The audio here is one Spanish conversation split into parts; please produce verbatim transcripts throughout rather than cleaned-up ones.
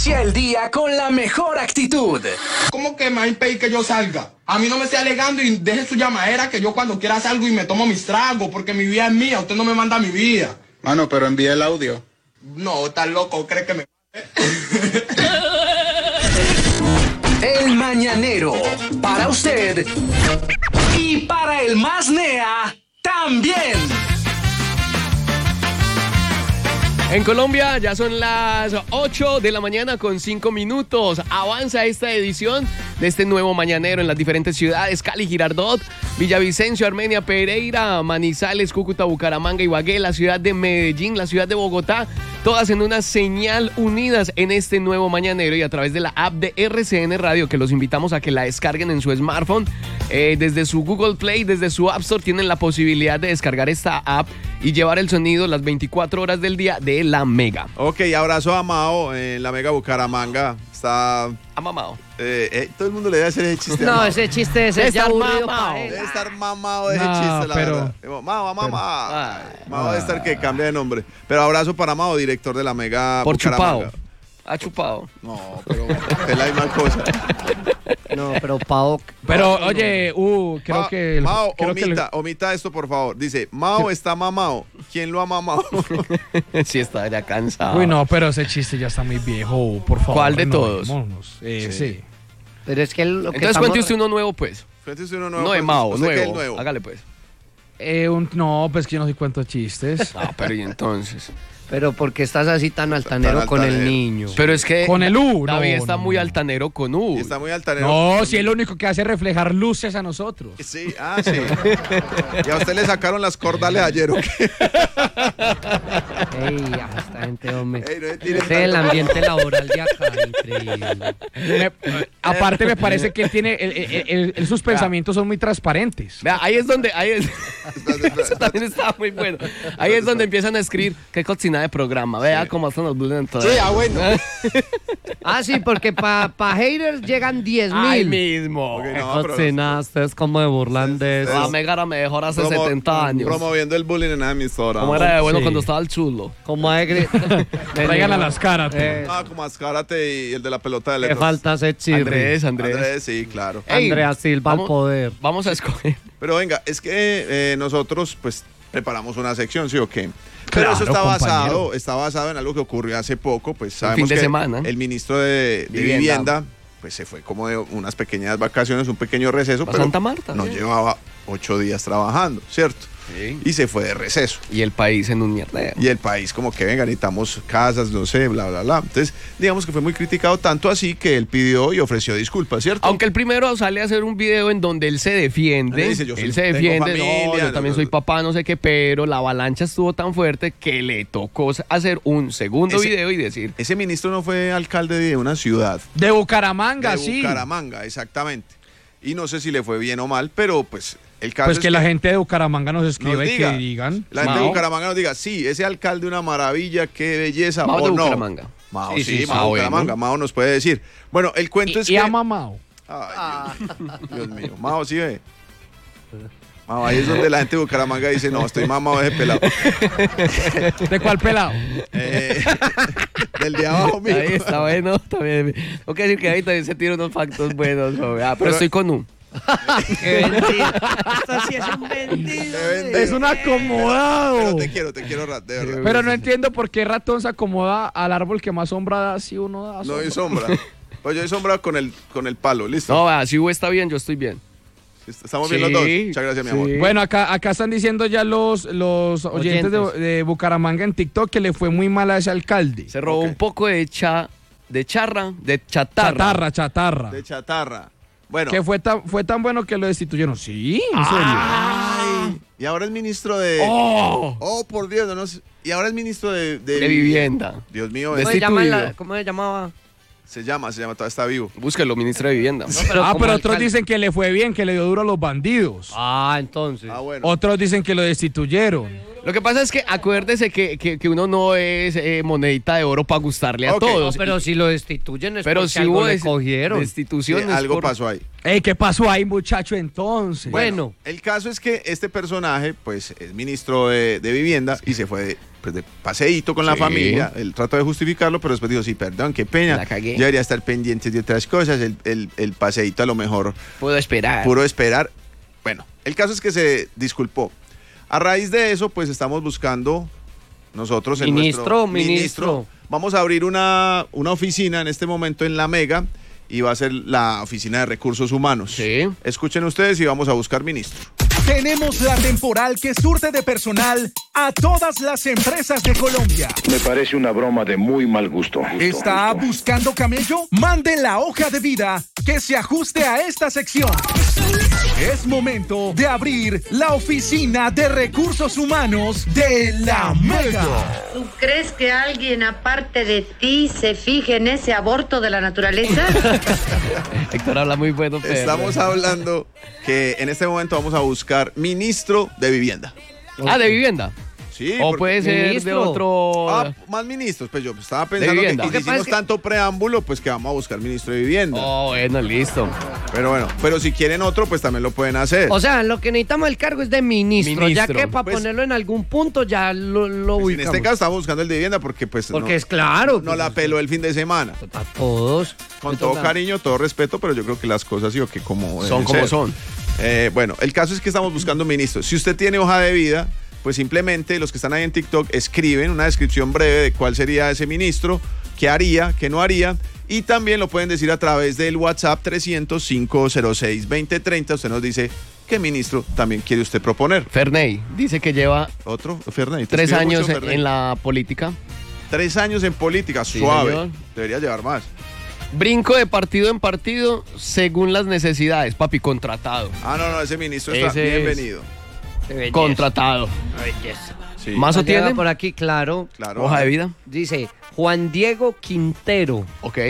Inicia el día con la mejor actitud. ¿Cómo que me va a impedir que yo salga? A mí no me esté alegando y deje su llamadera que yo cuando quiera salgo y me tomo mis tragos porque mi vida es mía, usted no me manda mi vida. Mano, pero envía el audio. No, está loco, cree que me... El Mañanero, para usted y para el más nea también. En Colombia ya son las ocho de la mañana con cinco minutos. Avanza esta edición de este nuevo Mañanero en las diferentes ciudades: Cali, Girardot, Villavicencio, Armenia, Pereira, Manizales, Cúcuta, Bucaramanga, Ibagué, la ciudad de Medellín, la ciudad de Bogotá, todas en una señal unidas en este nuevo Mañanero y a través de la app de R C N Radio, que los invitamos a que la descarguen en su smartphone. Eh, desde su Google Play, desde su App Store tienen la posibilidad de descargar esta app y llevar el sonido las veinticuatro horas del día de la Mega. Ok, abrazo a Mao en la Mega Bucaramanga. Está... Amamao. Eh, eh, todo el mundo le debe hacer ese chiste. No, ese chiste ese es ya aburrido para él. Debe estar mamado de ese No, chiste, la pero- verdad. Mao, mamá. Mao debe estar que cambia de nombre. Pero abrazo para Mao, director de la Mega Por Bucaramanga. chupado. Ha chupado. No, pero es la misma cosa. No, pero Pau. Pero, oye, uh, creo Ma- que... el- Mao, creo que el- omita, omita esto, por favor. Dice, Mao está mamado. ¿Quién lo ha mamado? Sí, está ya cansado. Uy, no, pero ese chiste ya está muy viejo, por favor. ¿Cuál de todos? renovémonos. Eh, Sí. sí. Pero es que lo que Entonces estamos- cuente usted uno nuevo, pues. Cuéntese uno nuevo. No de pues, Mao, usted que es nuevo. el nuevo. Hágale, pues. Eh, un- no, pues que yo no soy cuento chistes. Ah, pero ¿y entonces? Pero ¿por qué estás así tan altanero Tan con el altanero. niño? Pero es que Con el U, no, David está no, muy no. altanero con U. Y está muy altanero. No, si es lo único que hace reflejar luces a nosotros. Sí, ah, sí. Y a usted le sacaron las cordales ayer, ¿o qué? Ey, a esta gente, hombre. Ey, no se tire Ese es el tanto. ambiente laboral de acá, increíble. Me- aparte me parece que él tiene, el- el- el- el- sus pensamientos son muy transparentes. Vea, ahí es donde, ahí es, Espérate, espérate. eso también estaba muy bueno. Ahí es donde empiezan a escribir qué cocina de programa. Vea cómo son los bullying todos. Sí, ah, bueno. Ah, sí, porque para pa haters llegan diez Ahí mil. mismo. Ok, ¿Qué no, pero- cocina? Ustedes como de burlan de Ustedes- eso. La Mega era mejor hace Promo- setenta años. Promoviendo el bullying en la emisora. Como era de bueno Sí. cuando estaba el chulo. Como de gri- Traigan a las caras. Eh, Ah, como Azcárate y el de la pelota de Qué letras. falta ese chirri. Andrés, Andrés. Andrés, sí, claro. Ey, Andrea Silva al vamos- poder. Vamos a escoger. Pero venga, es que eh, nosotros pues preparamos una sección, ¿sí o qué? Pero Claro, eso está compañero. basado, está basado en algo que ocurrió hace poco, pues sabemos fin de que semana. el ministro de, de Vivienda. vivienda. pues se fue como de unas pequeñas vacaciones, un pequeño receso, Pa' pero Santa Marta, no sí. llevaba ocho días trabajando, ¿cierto? Sí. Y se fue de receso. Y el país en un mierdero. Y el país como que venga, necesitamos casas, no sé, bla, bla, bla. Entonces, digamos que fue muy criticado, tanto así que él pidió y ofreció disculpas, ¿cierto? Aunque el primero sale a hacer un video en donde él se defiende. Él dice, yo soy- él se tengo defiende, no, familia, yo también no, soy no. papá, no sé qué, pero la avalancha estuvo tan fuerte que le tocó hacer un segundo Ese- video y decir, Ese ministro no fue alcalde de una ciudad. De Bucaramanga, de sí. Bucaramanga, exactamente. Y no sé si le fue bien o mal, pero pues el caso Pues es que la gente de Bucaramanga nos escriba nos y diga, que digan. la gente de Mao. Bucaramanga nos diga, sí, ese alcalde una maravilla, qué belleza, Mao o de no. Bucaramanga. Mao, Sí, sí, sí, sí. Mao Ah, de bueno. Bucaramanga, Mao nos puede decir. Bueno, el cuento es Y, y que... ama Mao. Ay, Dios, Dios mío, Mao, sí ve. Mao, ahí es donde la gente de Bucaramanga dice, no, estoy mamado de ese pelado. ¿De cuál pelado? Eh, del de abajo, mijo. ahí está bueno, también. Tengo que decir que ahí también se tira unos factos buenos, joven. Ah, pero, Pero- estoy con un. Qué mentira. Esto sí es un vendido. Qué vendido. Es un acomodado. Pero te quiero, te quiero, Rat, de verdad. Pero no entiendo por qué ratón se acomoda al árbol que más sombra da si uno da No sombra. hay sombra. Pues yo hay sombra con el, con el palo, listo. No, vea, si U está bien, yo estoy bien. Estamos bien Sí, los dos. Muchas gracias, mi sí. amor. Bueno, acá, acá están diciendo ya los, los oyentes, Oyentes. De, de Bucaramanga en TikTok que le fue muy mal a ese alcalde. Se robó Ok. un poco de cha, de charra, de chatarra. Chatarra, chatarra. De chatarra. Bueno. Que fue tan, fue tan bueno que lo destituyeron. Sí, en serio. Ay, y ahora es ministro de... ¡Oh! Oh, por Dios, no sé. Y ahora es ministro de... De vivienda. Dios mío, De es- ¿Cómo se, llama Destituido. la- ¿Cómo se llamaba? se llama, se llama, todavía está vivo. Búsquelo, ministro de vivienda. pero ah, como pero otros alcalde. dicen que le fue bien, que le dio duro a los bandidos. Ah, entonces. Ah, bueno. Otros dicen que lo destituyeron. Lo Lo que pasa es que acuérdese que, que, que uno no es eh, monedita de oro para gustarle a Ok. todos. No, pero si lo destituyen es Pero porque si algo hubo le des- cogieron. Sí, destituciones. algo por- pasó ahí. Ey, ¿qué pasó ahí, muchacho, entonces? Bueno, El caso es que este personaje, pues, es ministro de, de Vivienda y se fue de, pues, de paseíto con la Sí. familia. Él trató de justificarlo, pero después dijo, sí, perdón, qué pena. La cagué. Yo debería estar pendiente de otras cosas. El, el, el paseíto a lo mejor Puedo esperar. puro esperar. Bueno, el caso es que se disculpó. A raíz de eso, pues, estamos buscando nosotros el Ministro, ministro. Vamos a abrir una, una oficina en este momento en La Mega y va a ser la oficina de recursos humanos. Sí. Escuchen ustedes y vamos a buscar ministro. Tenemos la temporal que surte de personal a todas las empresas de Colombia. Me parece una broma de muy mal gusto. ¿Está buscando camello? Mande la hoja de vida que se ajuste a esta sección. Es momento de abrir la oficina de recursos humanos de La Mega. ¿Tú crees que alguien aparte de ti se fije en ese aborto de la naturaleza? Héctor habla muy bueno, pero... Estamos hablando que en este momento vamos a buscar ministro de vivienda. Ah, de vivienda. Sí, O porque- puede ser de Ministro. otro... Ah, más ministros, pues yo estaba pensando que vivienda. y Lo que hicimos pasa es que- tanto preámbulo, pues que vamos a buscar ministro de vivienda. Oh, bueno, listo. Pero bueno, pero si quieren otro, pues también lo pueden hacer. o sea, lo que necesitamos el cargo es de ministro, ya Ministro. que para Pues- ponerlo en algún punto ya lo, lo Pues en ubicamos. este caso estamos buscando el de vivienda porque pues Porque no, es claro. no la peló el fin de semana. A todos. Con Entonces, todo nada. cariño, todo respeto, pero yo creo que las cosas sí o que como Son deben como ser. son. Eh, bueno, el caso es que estamos buscando ministros. Si usted tiene hoja de vida, pues simplemente los que están ahí en TikTok escriben una descripción breve de cuál sería ese ministro, qué haría, qué no haría. Y también lo pueden decir a través del WhatsApp trescientos, cinco cero seis, veinte treinta. Usted nos dice qué ministro también quiere usted proponer. Ferney dice que lleva Otro, Ferney. te tres escribe años mucho, en, Ferney. en la política. Tres años en política, Sí, suave. señor. Debería llevar más. Brinco de partido en partido según las necesidades. Papi, contratado. Ah, no, no, ese ministro está Ese es- bienvenido. Qué belleza, Contratado. qué belleza. Sí, ¿Mazo Llega tiene? por aquí, claro. claro. Hoja de vida. Dice Juan Diego Quintero. Ok.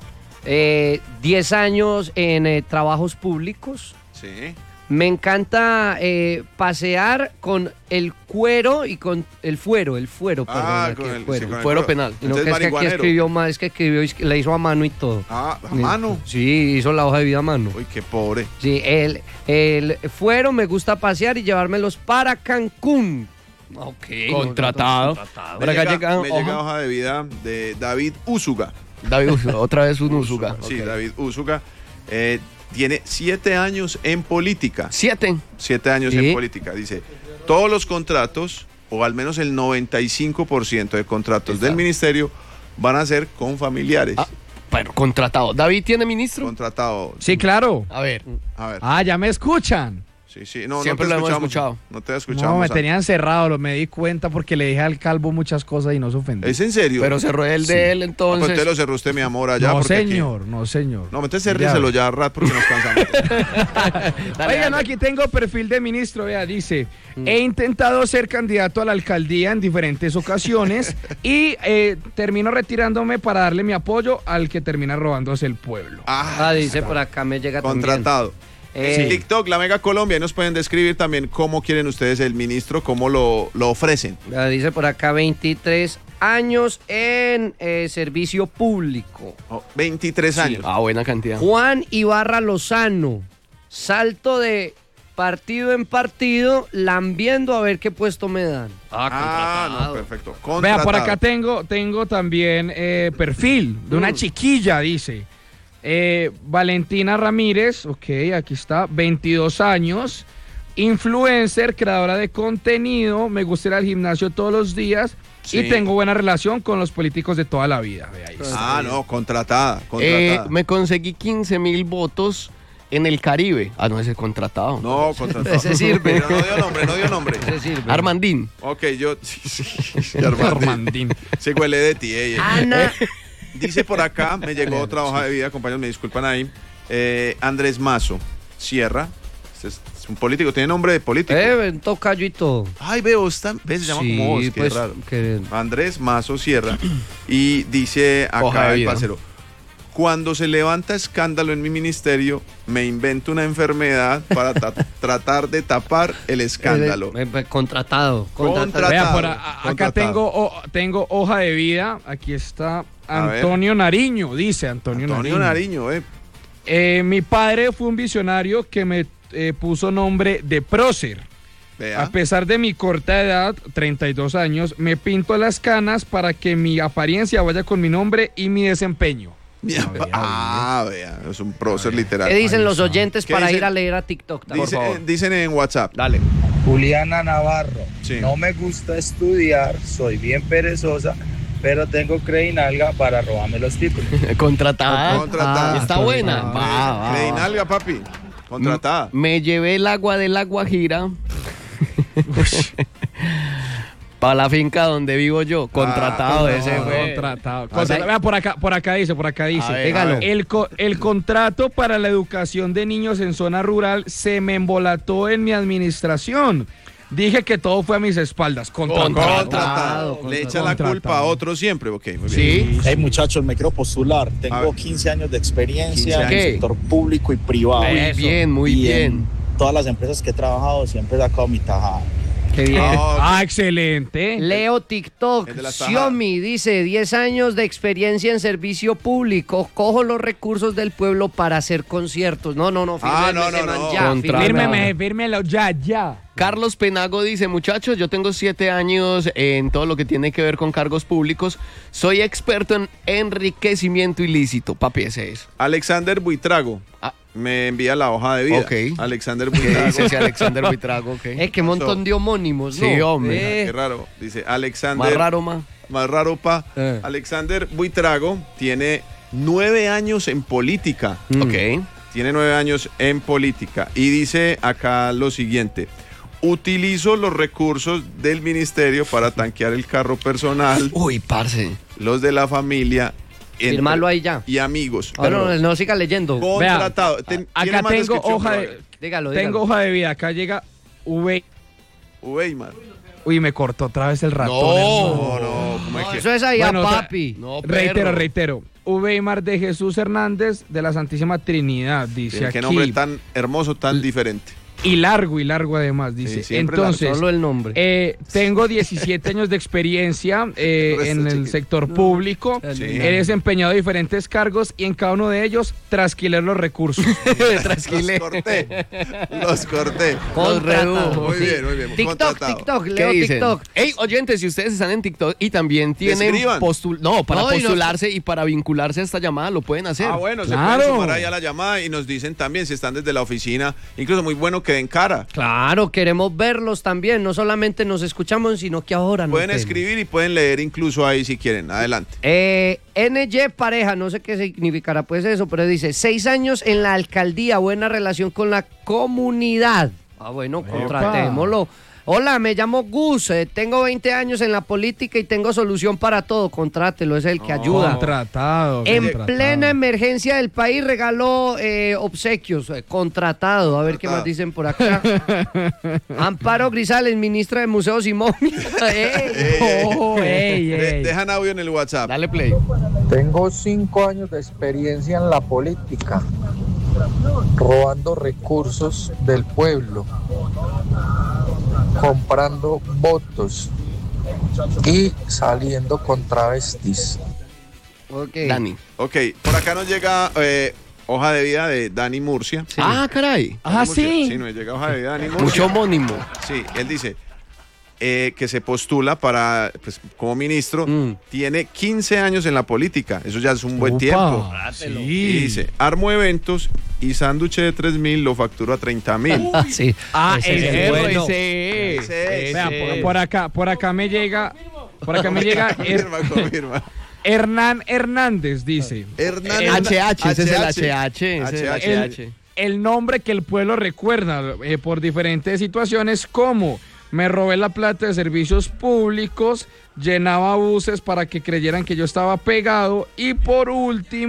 Eh, diez años en eh, trabajos públicos. Sí. Me encanta eh, pasear con el cuero y con el fuero, el fuero, perdón, Ah, aquí con el el, fuero. sí, con el Fuero cuero. penal. Y no, Entonces, que es que aquí marihuanero. escribió mal, es que escribió, es que le hizo a mano y todo. Ah, a mano. Sí, hizo la hoja de vida a mano. Uy, qué pobre. Sí, el, el fuero me gusta pasear y llevármelos para Cancún. Ok. Contratado. Me Por acá llega, llega, me hoja. llega hoja de vida de David Úsuga. David Úsuga, otra vez un Úsuga. Sí, Ok. David Úsuga. Eh, tiene siete años en política. Siete. Siete años Sí. en política. Dice, todos los contratos, o al menos el noventa y cinco por ciento de contratos Está. del ministerio, van a ser con familiares. Ah, pero contratado. ¿David tiene ministro? Contratado. Sí, claro. A ver. A ver. Ah, ya me escuchan. Sí, sí. No, Siempre no te lo hemos escuchamos. escuchado. No te escuchamos. No, me tenían cerrado, lo me di cuenta porque le dije al calvo muchas cosas y no se ofendió. ¿Es en serio? Pero cerró el Sí. de él Ah, pues entonces. usted lo cerró usted, mi amor, allá. no, porque aquí- señor, no, señor. No, entonces cérreselo ya, Rat, porque nos cansamos. Dale, Oigan, dale. aquí tengo perfil de ministro, vea, dice, he intentado ser candidato a la alcaldía en diferentes ocasiones y eh, termino retirándome para darle mi apoyo al que termina robándose el pueblo. Ah, dice por acá, me llega Contratado. también. Eh, En TikTok, la Mega Colombia, y nos pueden describir también cómo quieren ustedes el ministro, cómo lo, lo ofrecen. Ah, dice por acá veintitrés años en eh, servicio público. Oh, veintitrés años. Ah, buena cantidad. Juan Ibarra Lozano, salto de partido en partido, lambiendo a ver qué puesto me dan. Ah, no, perfecto. Vea, Contratado. por acá tengo, tengo también eh, perfil de una chiquilla, dice. Eh, Valentina Ramírez, ok, aquí está, veintidós años, influencer, creadora de contenido, me gusta ir al gimnasio todos los días Sí. y tengo buena relación con los políticos de toda la vida. Vea, ahí está. Ah, no, contratada. Eh, contratada. me conseguí quince mil votos en el Caribe. Ah, no, ese es contratado. No, contratado. Ese sirve. Pero no dio nombre, no dio nombre. Ese sirve. Armandín. Ok, yo. Sí, sí, sí, Armandín. Armandín. Se huele de ti, ella. Ana, Dice por acá, me llegó otra hoja de vida, compañeros, me disculpan ahí. Eh, Andrés Mazo Sierra. Este es, es un político, tiene nombre de político. eh, un tocayo y todo. Ay, veo, está, ves, se llama Sí, como vos, qué pues, raro. que- Andrés Mazo Sierra. Y dice Hoja acá de el vida. parcero. Cuando se levanta escándalo en mi ministerio, me invento una enfermedad para ta- tratar de tapar el escándalo. Eh, eh, Contratado. Contratado. Vea, por a- a- acá contratado. tengo, o- tengo hoja de vida. Aquí está A ver. Antonio Nariño, dice Antonio, Antonio Nariño. Nariño, eh. Eh, mi padre fue un visionario que me eh, puso nombre de prócer. Vea. A pesar de mi corta edad, treinta y dos años, me pinto las canas para que mi apariencia vaya con mi nombre y mi desempeño. Ah, vea, es un prócer literal. ¿Qué dicen los oyentes ¿Qué para dicen? ir a leer a TikTok? Por Dice- favor. eh, dicen en WhatsApp. Dale. Juliana Navarro, Sí. no me gusta estudiar, soy bien perezosa, pero tengo Credinalga para robarme los títulos. Contratada. Contratada. Está buena. Ah, Va, va, Credinalga, papi. Contratada. Me llevé el agua de la Guajira para la finca donde vivo yo. Contratado Ah, ese fue. Contratado. Ah, Contra- sí. Vea, por acá, por acá dice, por acá dice. A ver, Dígalo. a ver. El, co- el contrato para la educación de niños en zona rural se me embolató en mi administración. Dije que todo fue a mis espaldas. Contratado. Contratado. Le echa la Contratado. culpa a otro siempre. Ok, muy bien. Sí. Hey muchachos, me quiero postular. A Tengo ver. quince años de experiencia quince en el años. sector público y privado. Muy bien, muy Y bien. en todas las empresas que he trabajado siempre he sacado mi tajada. Qué bien. Ah, ok. Ah, excelente. Leo TikTok, El de las tajadas. Xiaomi dice, diez años de experiencia en servicio público, cojo los recursos del pueblo para hacer conciertos. No, no, no, Ah, fírmeme no, ese no, man no. ya, Contra- fírmeme. Fírmeme, fírmelo ya, ya. Carlos Penago dice, muchachos, yo tengo siete años en todo lo que tiene que ver con cargos públicos. Soy experto en enriquecimiento ilícito. Papi, ese es. Alexander Buitrago Ah. me envía la hoja de vida. Ok. Alexander ¿Qué Buitrago. dice ese Alexander Buitrago? ok? Eh, qué montón de homónimos, ¿no? Sí, hombre. Eh, Qué raro. Dice Alexander. Más raro, más. Más raro, pa. Eh. Alexander Buitrago tiene nueve años en política. Mm. Ok. Tiene nueve años en política. Y dice acá lo siguiente. Utilizo los recursos del ministerio para tanquear el carro personal, Uy, parce. los de la familia entre- Firmalo ahí ya. y amigos. Ah, no, no, no siga leyendo. Contratado. Vea, Ten- a- ¿tiene acá más tengo descripción, hoja por de- favor? Dígalo, Tengo dígalo. hoja de vida. Acá llega V. Weimar. Uy, me cortó otra vez el ratón. No. hermano. No, no, ¿cómo es No, que? eso es ahí Bueno, a otra- papi. No, Reitero, perro. reitero. Weimar de Jesús Hernández de la Santísima Trinidad, dice Qué aquí. nombre tan hermoso, tan diferente. Y largo, y largo además, dice. Sí, siempre Entonces, largo. Solo el nombre. eh, tengo diecisiete años de experiencia eh, Resto en el chiquito. sector público. Sí. He desempeñado diferentes cargos y en cada uno de ellos trasquilé los recursos. Los corté. Los corté. Contratado. Muy Sí. bien, muy bien. TikTok, Contratado. TikTok, ¿Qué leo dicen? TikTok. Ey, oyentes, si ustedes están en TikTok y también tienen Escriban. postul no, para No, y no- postularse y para vincularse a esta llamada, lo pueden hacer. Ah, bueno, Claro. se pueden sumar ahí a la llamada y nos dicen también si están desde la oficina. Incluso muy bueno que den cara. Claro, queremos verlos también. No solamente nos escuchamos, sino que ahora nos Pueden vemos. escribir y pueden leer incluso ahí si quieren. Adelante. Eh, N Y pareja, no sé qué significará pues eso, pero dice, seis años en la alcaldía, buena relación con la comunidad. Ah, bueno, contratémoslo. Hola, me llamo Gus, eh, tengo veinte años en la política y tengo solución para todo. Contrátelo, es el que ayuda. Contratado. En contratado. plena emergencia del país regaló eh, obsequios, eh, contratado. A ver qué más Contratado. dicen por acá. Amparo Grisales, ministra de Museos y Momias. Eh. Oh, ey, De- ey. dejan audio en el WhatsApp. Dale play. Tengo cinco años de experiencia en la política, robando recursos del pueblo, comprando votos y saliendo con travestis. Ok. Dani. Ok, por acá nos llega eh, hoja de vida de Dani Murcia. Ah, caray. Ah, Dani Murcia. sí. Sí, nos llega hoja de vida de Dani Murcia. Mucho homónimo. Sí, él dice eh, que se postula para, pues, como ministro, Mm. tiene quince años en la política, eso ya es un buen Upa, tiempo. sí. Y dice, armo eventos y sándwich de tres mil lo facturo a treinta mil. Sí. Ah, Ese es ese el es bueno. Ese es. Ese es. Vea, por, por acá, por acá me llega, por acá me llega Er- Confirma, confirma. Hernán Hernández, dice. Hernán El- H H, ese es el H H H. ese es el H H H. H. El nombre que el pueblo recuerda eh, por diferentes situaciones como me robé la plata de servicios públicos, llenaba buses para que creyeran que yo estaba pegado y por último